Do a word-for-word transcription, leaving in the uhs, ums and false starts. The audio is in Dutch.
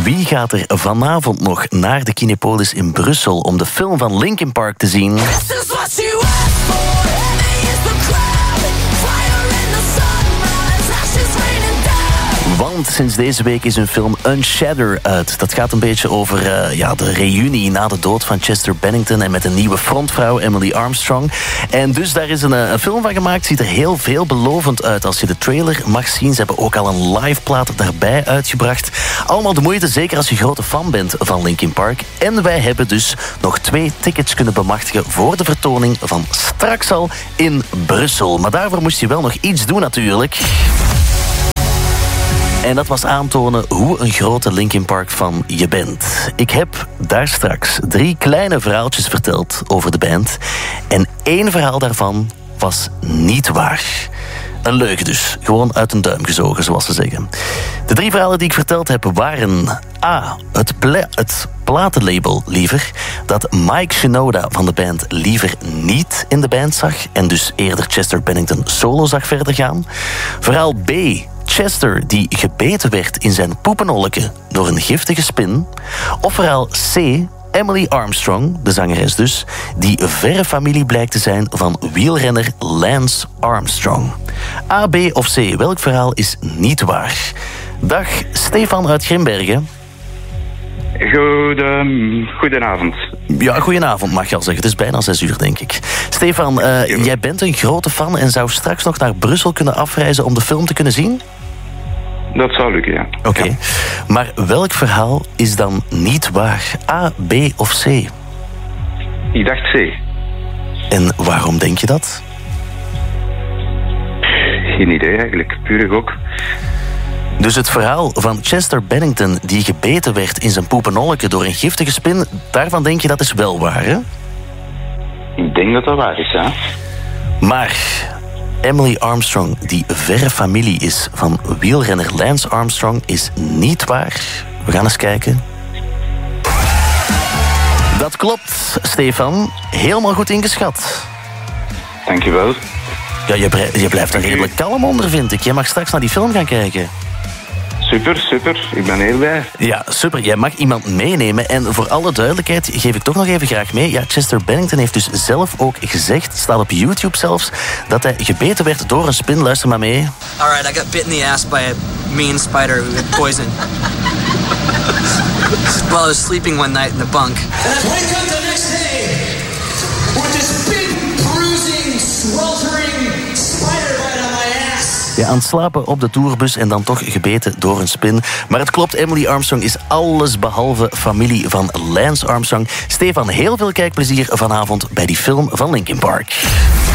Wie gaat er vanavond nog naar de Kinepolis in Brussel om de film van Linkin Park te zien? Want sinds deze week is hun film Unshatter uit. Dat gaat een beetje over uh, ja, de reunie na de dood van Chester Bennington en met een nieuwe frontvrouw, Emily Armstrong. En dus daar is een, een film van gemaakt. Ziet er heel veelbelovend uit als je de trailer mag zien. Ze hebben ook al een live plaat daarbij uitgebracht. Allemaal de moeite, zeker als je grote fan bent van Linkin Park. En wij hebben dus nog twee tickets kunnen bemachtigen voor de vertoning van straks al in Brussel. Maar daarvoor moest je wel nog iets doen natuurlijk. En dat was aantonen hoe een grote Linkin Park fan je bent. Ik heb daar straks drie kleine verhaaltjes verteld over de band. En één verhaal daarvan was niet waar. Een leugen dus. Gewoon uit een duim gezogen, zoals ze zeggen. De drie verhalen die ik verteld heb waren... A. Het, ple- het platenlabel liever. Dat Mike Shinoda van de band liever niet in de band zag. En dus eerder Chester Bennington solo zag verder gaan. Verhaal B. Chester die gebeten werd in zijn poepenolleke door een giftige spin. Of verhaal C. Emily Armstrong, de zangeres dus, die verre familie blijkt te zijn van wielrenner Lance Armstrong. A, B of C, welk verhaal is niet waar? Dag, Stefan uit Grimbergen. Goede, goedenavond. Ja, goedenavond mag je al zeggen. Het is bijna zes uur, denk ik. Stefan, uh, jij bent een grote fan en zou straks nog naar Brussel kunnen afreizen om de film te kunnen zien? Dat zou lukken, ja. Oké, okay. Ja. Maar welk verhaal is dan niet waar? A, B of C? Ik dacht C. En waarom denk je dat? Geen idee eigenlijk, puur gok. Dus het verhaal van Chester Bennington die gebeten werd in zijn poepenolleke door een giftige spin, daarvan denk je dat is wel waar, hè? Ik denk dat dat waar is, ja. Maar Emily Armstrong, die verre familie is van wielrenner Lance Armstrong, is niet waar. We gaan eens kijken. Dat klopt, Stefan. Helemaal goed ingeschat. Dankjewel. Ja, je, bre- je blijft er redelijk kalm onder, vind ik. Jij mag straks naar die film gaan kijken. Super, super. Ik ben heel blij. Ja, super. Jij mag iemand meenemen. En voor alle duidelijkheid geef ik toch nog even graag mee. Ja, Chester Bennington heeft dus zelf ook gezegd, staat op YouTube zelfs, dat hij gebeten werd door een spin. Luister maar mee. Alright, I got bit in the ass by a mean spider who had poison. While I was sleeping one night in the bunk. And I wake up the next day with this big bruising, sweltering spider bite on my ass. Ja, aan het slapen op de tourbus en dan toch gebeten door een spin. Maar het klopt, Emily Armstrong is alles behalve familie van Lance Armstrong. Stefan, heel veel kijkplezier vanavond bij die film van Linkin Park.